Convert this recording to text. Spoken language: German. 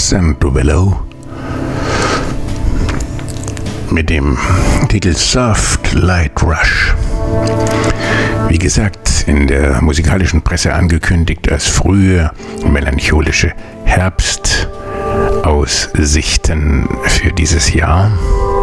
Sandro Bello mit dem Titel Soft Light Rush. Wie gesagt, in der musikalischen Presse angekündigt als frühe melancholische Herbstaussichten für dieses Jahr.